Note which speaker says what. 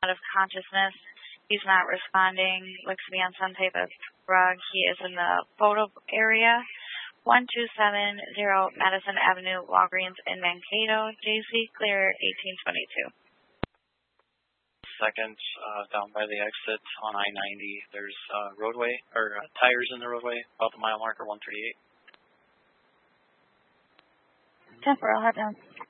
Speaker 1: out of consciousness. He's not responding. Looks to be on some type of drug. He is in the photo area. 1270 Madison Avenue, Walgreens in Mankato. JC, clear 1822.
Speaker 2: Second, down by the exit on I-90, there's roadway, or tires in the roadway, about the mile marker 138.
Speaker 1: 10 for, I'll head down.